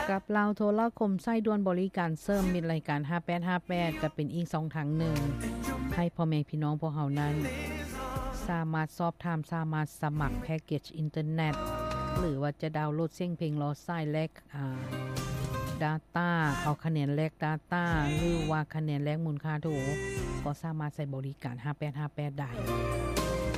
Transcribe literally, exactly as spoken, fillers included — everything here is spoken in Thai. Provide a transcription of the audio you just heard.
กับลาวโทรคมไส้ด่วนบริการเสริมมีรายการห้าแปดห้าแปดก็เป็นอีกสองทางหนึ่งให้พ่อแม่พี่น้องพวกเฮานั้นสามารถสอบถามสามารถสมัครแพ็กเกจอินเทอร์เน็ตหรือว่าจะดาวน์โหลดเสียงเพลงรอสายแลกอ่า data เอาคะแนนแลก data หรือว่าคะแนนแลกมูลค่าโทรก็สามารถใช้บริการห้าแปดห้าแปดได้